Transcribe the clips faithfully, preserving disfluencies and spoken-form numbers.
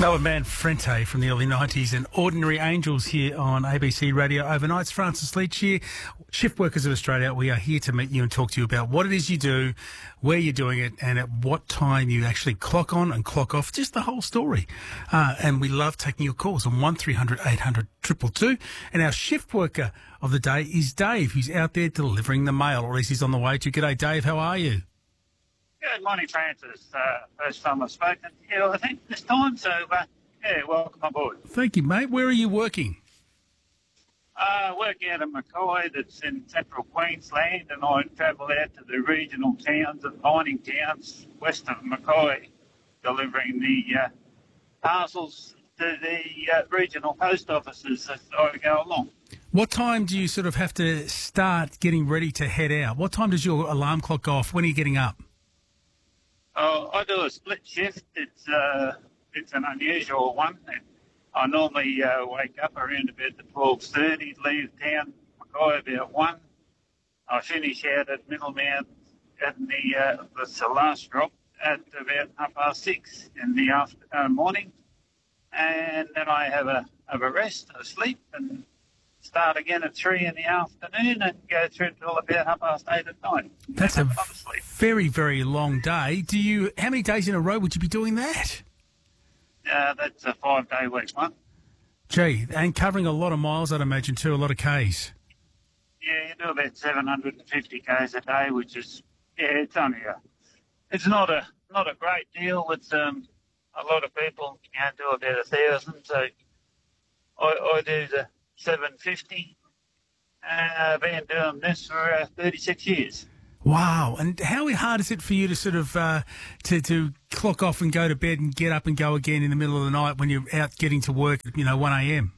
Melbourne band Frente from the early nineties and Ordinary Angels here on A B C Radio Overnights. Francis Leach here, Shift Workers of Australia. We are here to meet you and talk to you about what it is you do, where you're doing it, and at what time you actually clock on and clock off, just the whole story. Uh, and we love taking your calls on one three hundred eight hundred two two two. And our shift worker of the day is Dave, who's out there delivering the mail, or at least he's on the way to. G'day, Dave. How are you? Good morning, Francis. Uh, first time I've spoken to you, I think, this time. So, uh, yeah, welcome aboard. Thank you, mate. Where are you working? I uh, work out of Mackay, that's in central Queensland, and I travel out to the regional towns and mining towns west of Mackay, delivering the uh, parcels to the uh, regional post offices as I go along. What time do you sort of have to start getting ready to head out? What time does your alarm clock go off? When are you getting up? Oh, I do a split shift. It's uh, it's an unusual one. I normally uh, wake up around about the twelve thirty, leave town, Mackay about one. I finish out at Middlemount at the, uh, the last drop at about half past six in the after, uh, morning. And then I have a, have a rest, a sleep, and start again at three in the afternoon and go through till about half past eight at night. That's a very, very long day. Do you? How many days in a row would you be doing that? Uh, that's a five-day week one. Gee, and covering a lot of miles, I'd imagine, too, a lot of Ks. Yeah, you do about seven hundred fifty Ks a day, which is, yeah, it's only a, it's not a, not a great deal. It's, um, a lot of people can't do about a thousand, so I, I do the seven fifty. Uh, I've been doing this for uh, thirty-six years. Wow. And how hard is it for you to sort of uh, to, to clock off and go to bed and get up and go again in the middle of the night when you're out getting to work at, you know, one a.m.?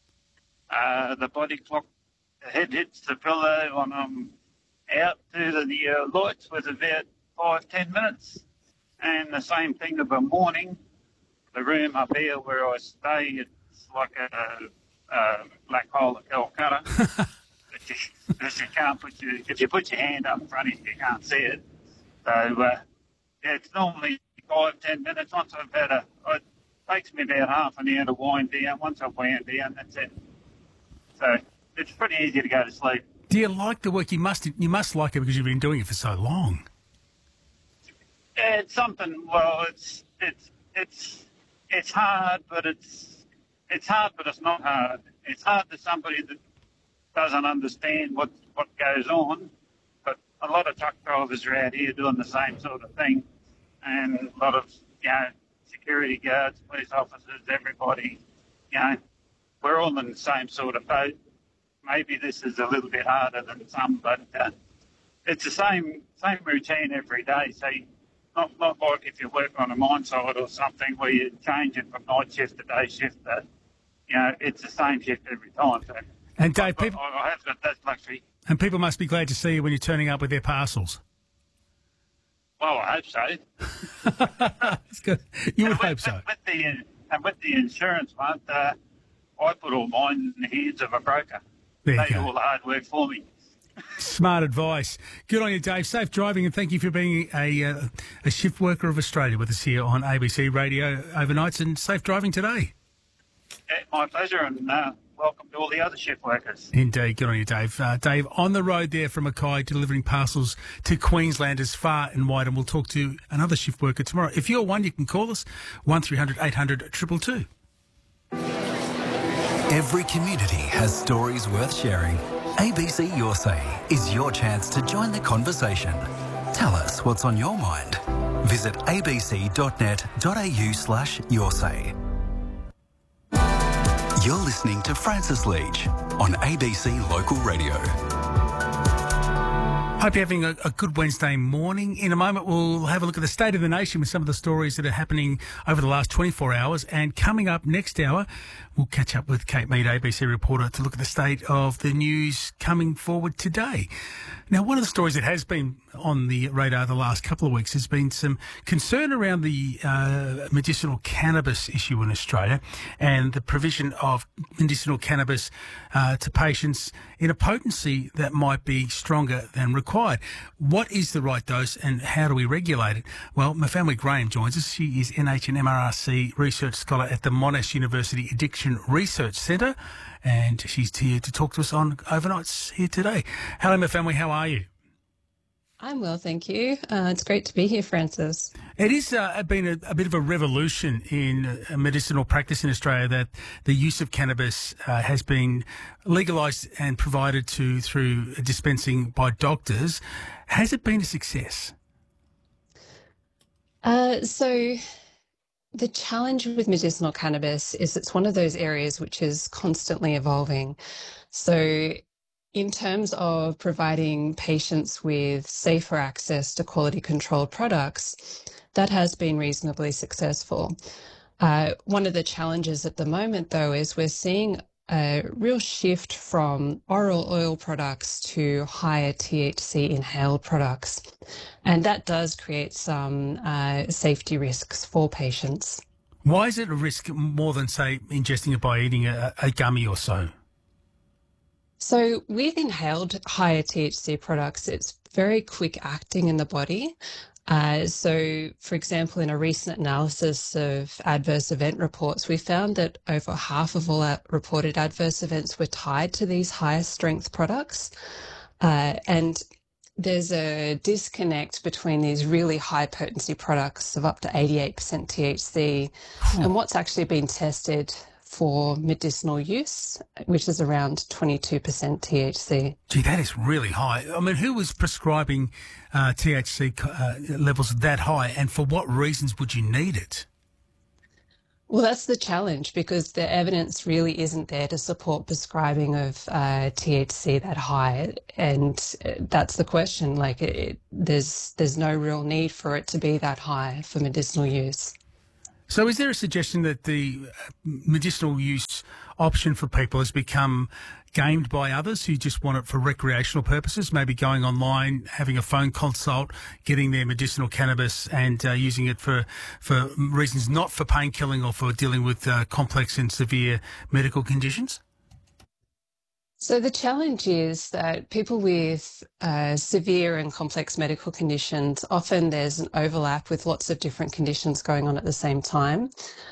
Uh, the body clock, the head hits the pillow when I'm out to the, the uh, lights with about five, ten minutes. And the same thing of a morning, the room up here where I stay, it's like a, a black hole at Calcutta. But you, you can't put your, if you put your hand up in front of you, you can't see it. So, uh, yeah, it's normally five, ten minutes. Once I've had a, it takes me about half an hour to wind down. Once I've wound down, that's it. So it's pretty easy to go to sleep. Do you like the work? You must, you must like it because you've been doing it for so long. Yeah, it's something, well, it's, it's, it's, it's hard, but it's, it's hard, but it's not hard. It's hard to somebody that doesn't understand what, what goes on, but a lot of truck drivers are out here doing the same sort of thing, and a lot of, you know, security guards, police officers, everybody, you know, we're all in the same sort of boat. Maybe this is a little bit harder than some, but uh, it's the same same routine every day. So you, not not like if you work on a mine site or something where you change it from night shift to day shift. Uh, you know, it's the same shift every time. So and Dave, people, I, I have got that luxury. And people must be glad to see you when you're turning up with their parcels. Well, I hope so. That's good. You would with, hope so. With the, and with the insurance one, uh, I put all mine in the hands of a broker. There they you do go. all the hard work for me. Smart advice. Good on you, Dave. Safe driving, and thank you for being a, uh, a shift worker of Australia with us here on A B C Radio Overnights, and safe driving today. Yeah, my pleasure, and uh, welcome to all the other shift workers. Indeed. Good on you, Dave. Uh, Dave, on the road there from Mackay, delivering parcels to Queenslanders far and wide, and we'll talk to another shift worker tomorrow. If you're one, you can call us, one three hundred eight hundred two two two. Every community has stories worth sharing. A B C Your Say is your chance to join the conversation. Tell us what's on your mind. Visit abc.net.au slash your say. You're listening to Francis Leach on A B C Local Radio. Hope you're having a, a good Wednesday morning. In a moment, we'll have a look at the state of the nation with some of the stories that are happening over the last twenty-four hours. And coming up next hour, we'll catch up with Kate Mead, A B C reporter, to look at the state of the news coming forward today. Now, one of the stories that has been on the radar the last couple of weeks has been some concern around the uh, medicinal cannabis issue in Australia and the provision of medicinal cannabis uh, to patients in a potency that might be stronger than required. required. What is the right dose and how do we regulate it? Well, my family Graham joins us. She is N H and M R R C research scholar at the Monash University Addiction Research Centre, and she's here to talk to us on overnights here today. Hello, my family. How are you? I'm well, thank you. Uh, it's great to be here, Francis. It has uh, been a, a bit of a revolution in uh, medicinal practice in Australia that the use of cannabis uh, has been legalised and provided to through dispensing by doctors. Has it been a success? Uh, so the challenge with medicinal cannabis is it's one of those areas which is constantly evolving. So in terms of providing patients with safer access to quality control products, that has been reasonably successful. Uh, one of the challenges at the moment, though, is we're seeing a real shift from oral oil products to higher T H C inhaled products. And that does create some uh, safety risks for patients. Why is it a risk more than, say, ingesting it by eating a, a gummy or so? So with inhaled higher T H C products, it's very quick acting in the body. Uh, so, for example, in a recent analysis of adverse event reports, we found that over half of all our reported adverse events were tied to these higher strength products. Uh, and there's a disconnect between these really high potency products of up to eighty-eight percent T H C and what's actually been tested for medicinal use, which is around twenty-two percent T H C. Gee, that is really high. I mean, who was prescribing uh, T H C uh, levels that high, and for what reasons would you need it? Well, that's the challenge, because the evidence really isn't there to support prescribing of uh, T H C that high, and that's the question. Like, it, there's there's no real need for it to be that high for medicinal use. So is there a suggestion that the medicinal use option for people has become gamed by others who just want it for recreational purposes, maybe going online, having a phone consult, getting their medicinal cannabis and uh, using it for, for reasons not for pain killing or for dealing with uh, complex and severe medical conditions? So the challenge is that people with uh, severe and complex medical conditions, often there's an overlap with lots of different conditions going on at the same time.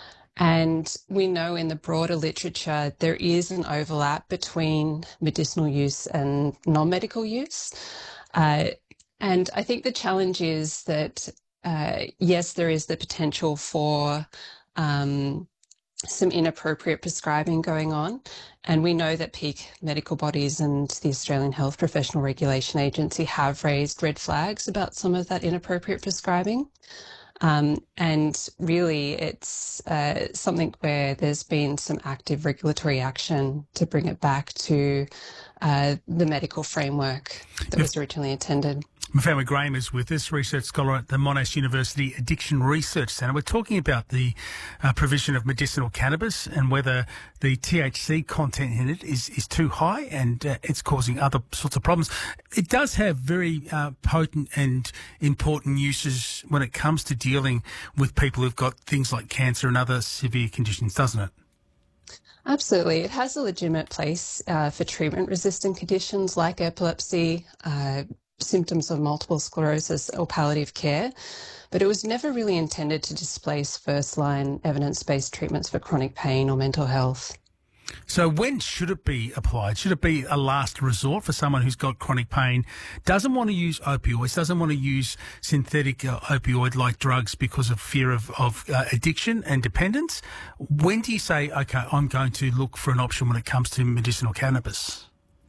And we know in the broader literature, there is an overlap between medicinal use and non-medical use. Uh, and I think the challenge is that, uh, yes, there is the potential for um, some inappropriate prescribing going on. And we know that peak medical bodies and the Australian Health Professional Regulation Agency have raised red flags about some of that inappropriate prescribing. Um, and really, it's uh, something where there's been some active regulatory action to bring it back to uh, the medical framework that was originally intended. Mafama Graham is with us, research scholar at the Monash University Addiction Research Centre. We're talking about the uh, provision of medicinal cannabis and whether the T H C content in it is, is too high and uh, it's causing other sorts of problems. It does have very uh, potent and important uses when it comes to dealing with people who've got things like cancer and other severe conditions, doesn't it? Absolutely. It has a legitimate place uh, for treatment-resistant conditions like epilepsy, uh, symptoms of multiple sclerosis or palliative care, but it was never really intended to displace first-line evidence-based treatments for chronic pain or mental health. So when should it be applied? Should it be a last resort for someone who's got chronic pain, doesn't want to use opioids, doesn't want to use synthetic uh, opioid-like drugs because of fear of, of uh, addiction and dependence? When do you say, okay, I'm going to look for an option when it comes to medicinal cannabis?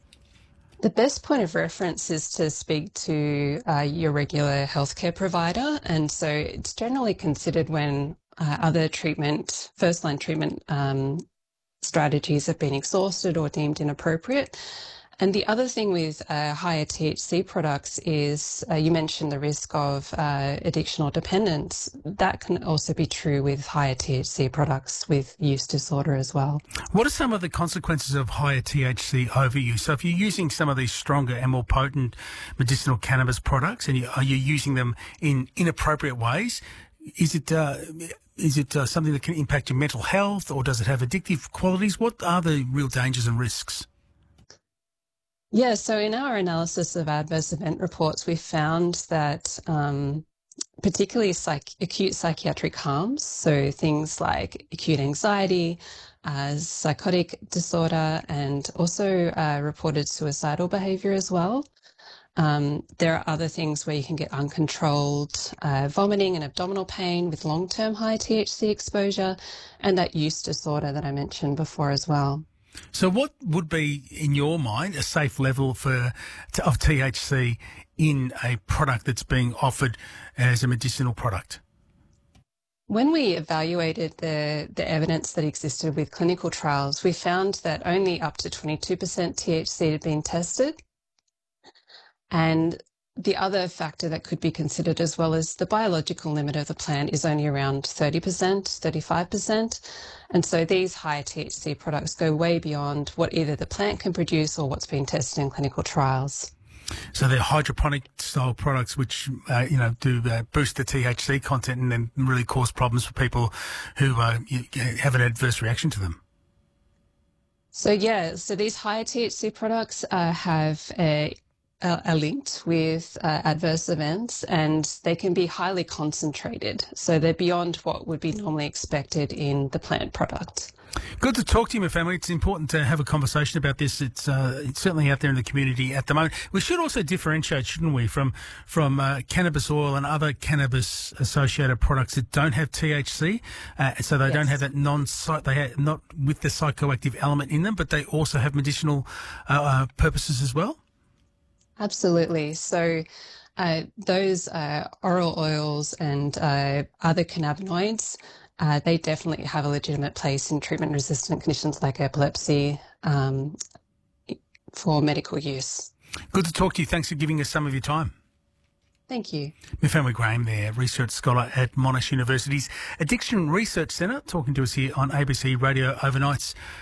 The best point of reference is to speak to uh, your regular healthcare provider. And so it's generally considered when uh, other treatment, first-line treatment um, strategies have been exhausted or deemed inappropriate. And the other thing with uh, higher T H C products is, uh, you mentioned the risk of uh, addiction or dependence. That can also be true with higher T H C products with use disorder as well. What are some of the consequences of higher T H C overuse? So if you're using some of these stronger and more potent medicinal cannabis products and you, are you using them in inappropriate ways, is it... Uh, Is it uh, something that can impact your mental health, or does it have addictive qualities? What are the real dangers and risks? Yeah, so in our analysis of adverse event reports, we found that um, particularly psych- acute psychiatric harms, so things like acute anxiety, uh, psychotic disorder, and also uh, reported suicidal behaviour as well. Um, there are other things where you can get uncontrolled uh, vomiting and abdominal pain with long-term high T H C exposure, and that use disorder that I mentioned before as well. So what would be, in your mind, a safe level for of T H C in a product that's being offered as a medicinal product? When we evaluated the, the evidence that existed with clinical trials, we found that only up to twenty-two percent T H C had been tested. And the other factor that could be considered as well is the biological limit of the plant is only around thirty percent, thirty-five percent. And so these high T H C products go way beyond what either the plant can produce or what's been tested in clinical trials. So they're hydroponic style products which, uh, you know, do uh, boost the T H C content and then really cause problems for people who uh, have an adverse reaction to them. So, yeah, so these high T H C products uh, have a are linked with uh, adverse events, and they can be highly concentrated. So they're beyond what would be normally expected in the plant product. Good to talk to you, my family. It's important to have a conversation about this. It's, uh, it's certainly out there in the community at the moment. We should also differentiate, shouldn't we, from from uh, cannabis oil and other cannabis-associated products that don't have T H C. Uh, so they yes. don't have that non they have not with the psychoactive element in them, but they also have medicinal uh, uh, purposes as well. Absolutely. So uh, those uh, oral oils and uh, other cannabinoids, uh, they definitely have a legitimate place in treatment-resistant conditions like epilepsy um, for medical use. Good to talk to you. Thanks for giving us some of your time. Thank you. Mifemi Graham there, research scholar at Monash University's Addiction Research Centre, talking to us here on A B C Radio Overnights.